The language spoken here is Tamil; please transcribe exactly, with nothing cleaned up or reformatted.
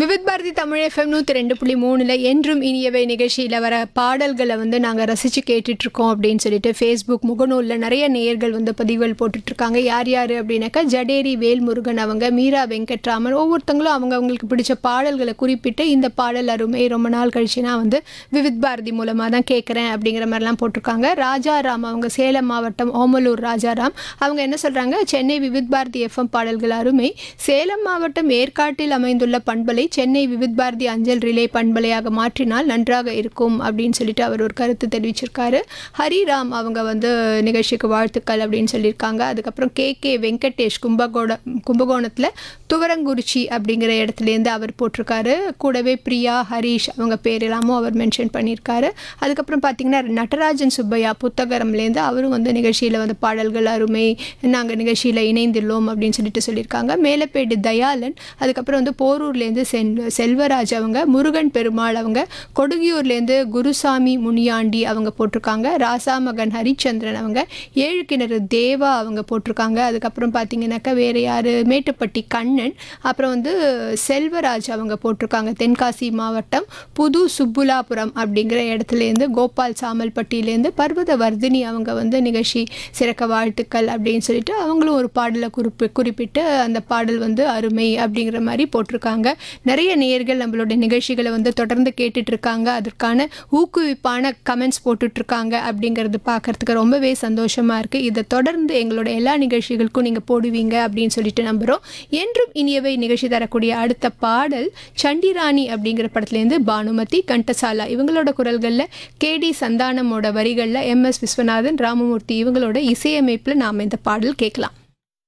விவித் பாரதி தமிழ் எஃப்எம் நூற்றி ரெண்டு புள்ளி மூணில் என்றும் இனியவை நிகழ்ச்சியில் வர பாடல்களை வந்து நாங்கள் ரசித்து கேட்டுட்ருக்கோம் அப்படின்னு சொல்லிட்டு ஃபேஸ்புக் முகநூலில் நிறைய நேயர்கள் வந்து பதிவுகள் போட்டுட்ருக்காங்க. யார் யார் அப்படின்னாக்கா ஜடேரி வேல்முருகன் அவங்க, மீரா வெங்கட்ராமன், ஒவ்வொருத்தங்களும் அவங்க அவங்களுக்கு பிடிச்ச பாடல்களை குறிப்பிட்டு இந்த பாடல் அருமை ரொம்ப நாள் கழிச்சு நான் வந்து விவித் பாரதி மூலமாக தான் கேட்குறேன் அப்படிங்கிற மாதிரிலாம் போட்டிருக்காங்க. ராஜாராம் அவங்க சேலம் மாவட்டம் ஓமலூர் ராஜாராம் அவங்க என்ன சொல்கிறாங்க, சென்னை விவித் பாரதி எஃப்எம் பாடல்கள் அருமை, சேலம் மாவட்டம் ஏற்காட்டில் அமைந்துள்ள பண்பலை சென்னை விவித் பாரதி அஞ்சல் ரிலே பண்பலையாக மாற்றினால் நன்றாக இருக்கும் அப்படின்னு சொல்லிட்டு அவர் ஒரு கருத்து தெரிவிச்சிருக்காரு. ஹரிராம் அவங்க வந்து நிகழ்ச்சிக்கு வாழ்த்துக்கள் அப்படின்னு சொல்லியிருக்காங்க. அதுக்கப்புறம் கே கே வெங்கடேஷ் கும்பகோண கும்பகோணத்தில் துவரங்குறிச்சி அப்படிங்கிற இடத்துலேருந்து அவர் போட்டிருக்காரு. கூடவே பிரியா ஹரீஷ் அவங்க பேர் எல்லாமும் அவர் மென்ஷன் பண்ணியிருக்காரு. அதுக்கப்புறம் பார்த்திங்கன்னா நடராஜன் சுப்பையா புத்தகரம்லேருந்து அவரும் வந்து நிகழ்ச்சியில் வந்து பாடல்கள் அருமை, நாங்கள் நிகழ்ச்சியில் இணைந்துள்ளோம் அப்படின்னு சொல்லிட்டு சொல்லியிருக்காங்க. மேலப்பேடு தயாளன், அதுக்கப்புறம் வந்து போரூர்லேருந்து சென் செல்வராஜ் அவங்க, முருகன் பெருமாள் அவங்க, கொடுங்கியூர்லேருந்து குருசாமி முனியாண்டி அவங்க போட்டிருக்காங்க. ராசாமகன் ஹரிச்சந்திரன் அவங்க, ஏழு கிணறு தேவா அவங்க போட்டிருக்காங்க. அதுக்கப்புறம் பார்த்தீங்கன்னாக்கா வேறு யார், மேட்டுப்பட்டி கண்ணன், அப்புறம் வந்து செல்வராஜ் அவங்க போட்டிருக்காங்க. தென்காசி மாவட்டம் புது சுப்புலாபுரம் அப்படிங்கிற இடத்துலேருந்து கோபால் சாமல்பட்டியிலேருந்து பர்வத வர்தினி அவங்க வந்து நிகழ்ச்சி சிறக்க வாழ்த்துக்கள் அப்படின்னு சொல்லிட்டு அவங்களும் ஒரு பாடலை குறிப்பி குறிப்பிட்டு அந்த பாடல் வந்து அருமை அப்படிங்கிற மாதிரி போட்டிருக்காங்க. நிறைய நேயர்கள் நம்மளுடைய நிகழ்ச்சிகளை வந்து தொடர்ந்து கேட்டுட்ருக்காங்க, அதற்கான ஊக்குவிப்பான கமெண்ட்ஸ் போட்டுட்ருக்காங்க அப்படிங்கிறது பார்க்குறதுக்கு ரொம்பவே சந்தோஷமாக இருக்குது. இதை தொடர்ந்து எங்களோட எல்லா நிகழ்ச்சிகளுக்கும் நீங்கள் போடுவீங்க அப்படின்னு சொல்லிட்டு நம்புகிறோம். என்றும் இனியவை நிகழ்ச்சி தரக்கூடிய அடுத்த பாடல் சண்டிராணி அப்படிங்கிற படத்துலேருந்து பானுமதி கண்டசாலா இவங்களோட குரல்களில், கேடி சந்தானமோட வரிகளில், எம் எஸ் விஸ்வநாதன், ராமமூர்த்தி இவங்களோட இசையமைப்பில் நாம் இந்த பாடல் கேட்கலாம்.